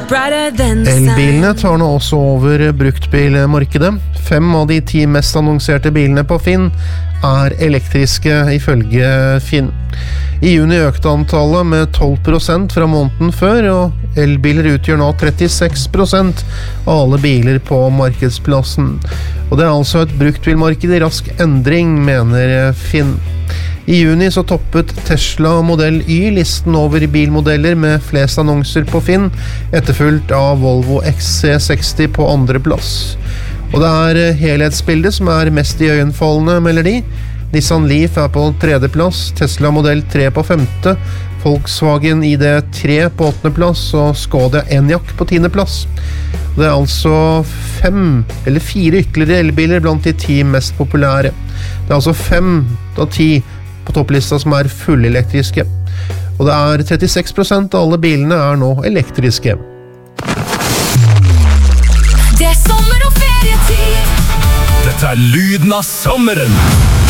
Elbilene tar nå også over bruktbilmarkedet. 5 av de 10 mest annonserte bilene på Finn elektriske ifølge Finn. I juni økte antallet med 12% fra måneden før, og elbiler utgjør nå 36% av alle biler på markedsplassen. Og det altså et bruktbilmarked i rask endring, mener Finn. I juni så toppet Tesla Model Y listen over bilmodeller med flest annonser på Finn, etterfulgt av Volvo XC60 på andre plass. Og det helhetsbildet som mest i øyenfallende, melder de. Nissan Leaf på 3. plass, Tesla Model 3 på 5., Volkswagen ID3 på 8. plass og Skoda Enyaq på 10. plass. Det altså 4 ytterligere elbiler blant de 10 mest populære. Det altså 5 av 10 på topplista som fullelektriske. Og det 36% av alle bilene nå elektriske. Det sommer og ferietid. Dette lyden av sommeren.